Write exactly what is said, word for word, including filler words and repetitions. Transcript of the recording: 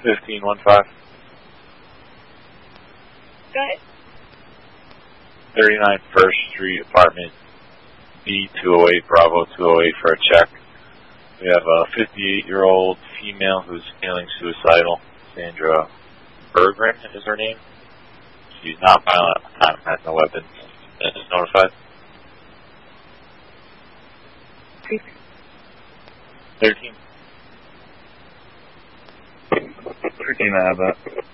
fifteen one five. Go ahead. thirty-nine First Street, apartment B two oh eight, Bravo two oh eight for a check. We have a fifty-eight-year-old female who's feeling suicidal. Sandra Bergren is her name. She's not violent at the time, has no weapons, and is notified. thirteen. thirteen, I have that.